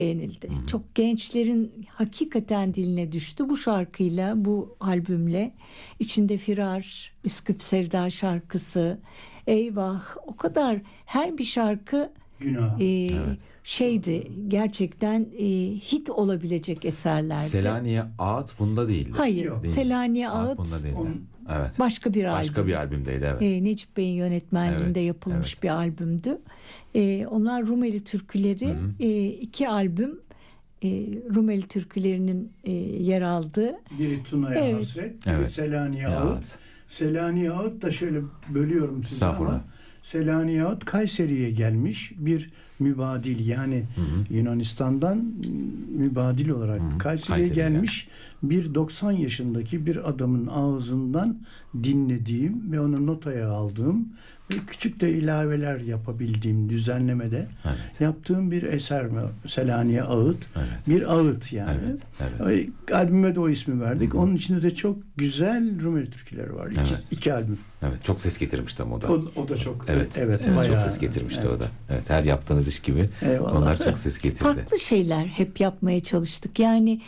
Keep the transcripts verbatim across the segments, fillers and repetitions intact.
beğenildi. Hı hı. Çok gençlerin hakikaten diline düştü bu şarkıyla, bu albümle. İçinde Firar, Üsküp Sevda şarkısı, Eyvah, o kadar her bir şarkı Günah. e, Evet. şeydi, gerçekten e, hit olabilecek eserlerdi. Selanik'e Ağıt bunda değildi. Hayır, Yok. Değil. Selanik'e Ağıt Ağıt bunda değildi. Onun- Evet. başka bir Başka albüm. bir albümdeydi, evet. E, Necip Bey'in yönetmenliğinde Evet, yapılmış evet. bir albümdü. E, onlar Rumeli türküleri, Hı hı. e, iki albüm, e, Rumeli türkülerinin e, yer aldığı. Biri Tuna'ya Evet. hasret, biri Evet. Selanik'e Ya, ağıt. evet. Selanik'e ağıt da şöyle bölüyorum sizi Estağfurullah. ama Selanik'e ağıt Kayseri'ye gelmiş bir mübadil, yani Hı hı. Yunanistan'dan mübadil olarak Hı hı. Kayseri'ye Kayseri'ye gelmiş bir doksan yaşındaki bir adamın ağzından dinlediğim ve onu notaya aldığım ve küçük de ilaveler yapabildiğim düzenlemede Evet. yaptığım bir eser mi? Selanik'e ağıt. Evet. Bir ağıt yani. Evet, evet. Ay, albüme de o ismi verdik. Hı hı. Onun içinde de çok güzel Rumeli türküleri var. İki, Evet. iki albüm. Evet, çok ses getirmişti ama o da. O, o da çok. Evet, evet, evet, bayağı- çok ses getirmişti evet. o da. Evet, her yaptığınız iş gibi. Eyvallah. Onlar çok ses getirdi. Farklı şeyler hep yapmaya çalıştık. Yani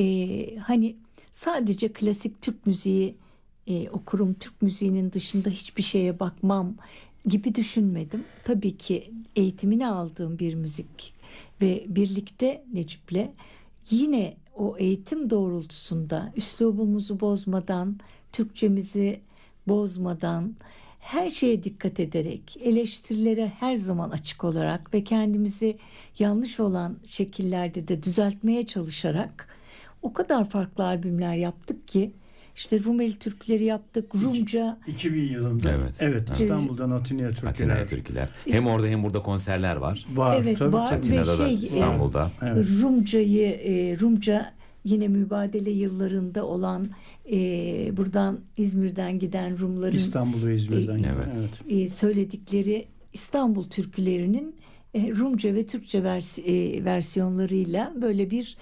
e, hani sadece klasik Türk müziği e, okurum, Türk müziğinin dışında hiçbir şeye bakmam gibi düşünmedim. Tabii ki eğitimini aldığım bir müzik ve birlikte Necip'le yine o eğitim doğrultusunda üslubumuzu bozmadan, Türkçemizi bozmadan, her şeye dikkat ederek, eleştirilere her zaman açık olarak ve kendimizi yanlış olan şekillerde de düzeltmeye çalışarak o kadar farklı albümler yaptık ki, işte Rumeli türküleri yaptık, Rumca. iki bin yılında. Evet. Evet. Evet. İstanbul'dan Atina'ya türküler. Atina'ya türküler. Hem orada hem burada konserler var. Var. Evet, tabii, var. tabii. Atina'da da, şey, İstanbul'da. Evet. Rumcayı, e, Rumca yine mübadele yıllarında olan, e, buradan İzmir'den giden Rumların İstanbul'a İzmir'den. Evet. Evet. evet. e, söyledikleri İstanbul türkülerinin e, Rumca ve Türkçe vers- e, versiyonlarıyla böyle bir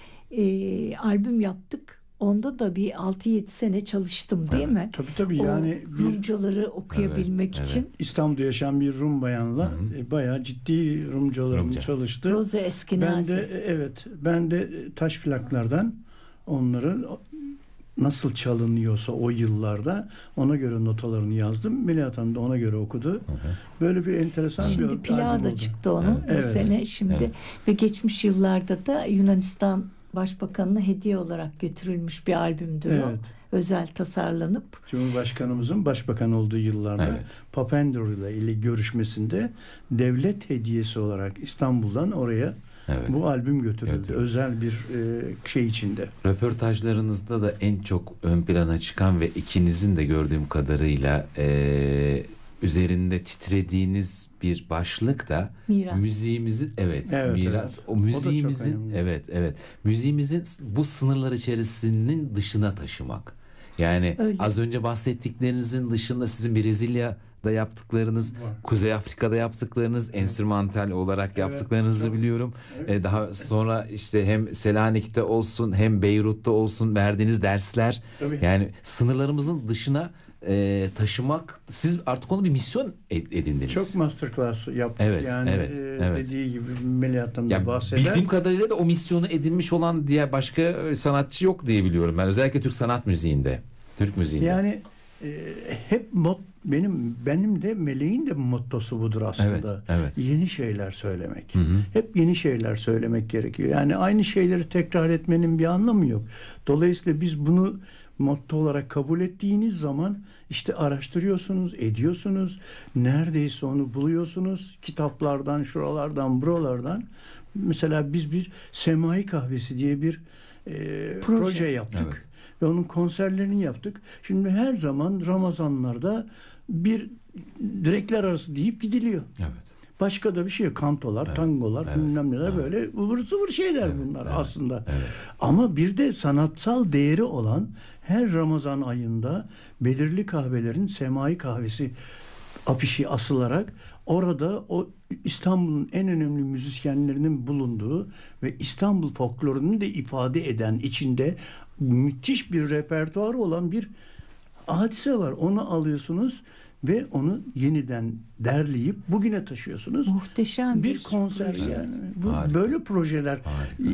e, albüm yaptık. Onda da bir altı yedi sene çalıştım, değil Evet. mi? Tabii tabii, O yani bir Rumcaları okuyabilmek Evet, için. İstanbul'da yaşayan bir Rum bayanla Hı hı. e, bayağı ciddi Rumcalarım Rumca. çalıştı. Roze Ben Eskenazi. de e, evet, ben de e, taş plaklardan onları nasıl çalınıyorsa o yıllarda ona göre notalarını yazdım. Melahat Hanım da ona göre okudu. Hı hı. Böyle bir enteresan bir Şimdi plağı albüm da oldu. çıktı onun Evet. bu Evet. sene şimdi Evet. ve geçmiş yıllarda da Yunanistan Başbakanına hediye olarak götürülmüş bir albümdür o. Evet. Özel tasarlanıp. Cumhurbaşkanımızın başbakan olduğu yıllarda Evet. Papandreou ile görüşmesinde devlet hediyesi olarak İstanbul'dan oraya Evet. bu albüm götürüldü. Götürüldü. Özel bir e, şey içinde. Röportajlarınızda da en çok ön plana çıkan ve ikinizin de gördüğüm kadarıyla e, üzerinde titrediğiniz bir başlık da Miras. müziğimizin evet, Evet, miras evet. o O da çok müziğimizin önemli. evet evet müziğimizin bu sınırlar içerisinin dışına taşımak. Yani Öyle. az önce bahsettiklerinizin dışında sizin Brezilya'da yaptıklarınız, Var. Kuzey Afrika'da yaptıklarınız, enstrümantal olarak Evet, yaptıklarınızı çok- biliyorum. Evet. E, daha sonra işte hem Selanik'te olsun hem Beyrut'ta olsun verdiğiniz dersler, Tabii. yani sınırlarımızın dışına e, taşımak, siz artık onu bir misyon ed- edindiniz. Çok masterclass yaptık. Evet, yani evet, e, evet. dediği gibi Melahat'tan da Ya bahseder. bildiğim kadarıyla da o misyonu edinmiş olan diye başka e, sanatçı yok diye biliyorum ben. Özellikle Türk sanat müziğinde, Türk müziğinde. Yani e, hep mod, benim benim de Meleğin de mottosu budur aslında. Evet, evet. Yeni şeyler söylemek. Hı hı. Hep yeni şeyler söylemek gerekiyor. Yani aynı şeyleri tekrar etmenin bir anlamı yok. Dolayısıyla biz bunu motto olarak kabul ettiğiniz zaman işte araştırıyorsunuz, ediyorsunuz. Neredeyse onu buluyorsunuz. Kitaplardan, şuralardan, buralardan. Mesela biz bir Semai Kahvesi diye bir e, proje. Proje. yaptık. Evet. Ve onun konserlerini yaptık. Şimdi her zaman Ramazanlarda bir direkler arası deyip gidiliyor. Evet. Başka da bir şey yok. Kantolar, Evet, tangolar, evet, bilmem neler, evet. böyle ıvır zıvır şeyler Evet, bunlar evet, aslında. evet. Ama bir de sanatsal değeri olan, her Ramazan ayında belirli kahvelerin Semai Kahvesi afişi asılarak orada o İstanbul'un en önemli müzisyenlerinin bulunduğu ve İstanbul folklorunu da ifade eden, içinde müthiş bir repertuarı olan bir hadise var. Onu alıyorsunuz ve onu yeniden derleyip bugüne taşıyorsunuz. Muhteşem Bir konser proje. yani. Bu Harika. böyle projeler Harika.